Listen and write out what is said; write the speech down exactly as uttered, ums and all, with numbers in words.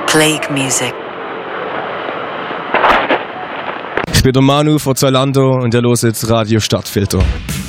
Plague Music. Ich bin der Manu von Zalando und ihr hört jetzt Radio Stadtfilter.